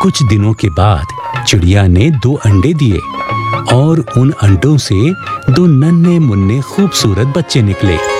कुछ दिनों के बाद चिड़िया ने 2 अंडे दिए और उन अंडों से 2 नन्हे मुन्ने खूबसूरत बच्चे निकले।